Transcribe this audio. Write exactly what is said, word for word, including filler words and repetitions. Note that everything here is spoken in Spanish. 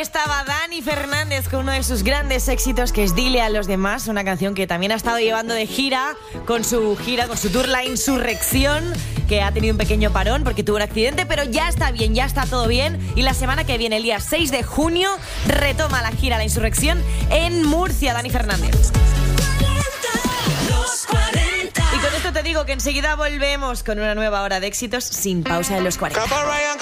estaba Dani Fernández con uno de sus grandes éxitos, que es Dile a los demás, una canción que también ha estado llevando de gira, con su gira, con su tour La Insurrección, que ha tenido un pequeño parón porque tuvo un accidente, pero ya está bien, ya está todo bien. Y la semana que viene, el día seis de junio, retoma la gira La Insurrección en Murcia, Dani Fernández. Y con esto te digo que enseguida volvemos con una nueva hora de éxitos sin pausa en los cuarenta.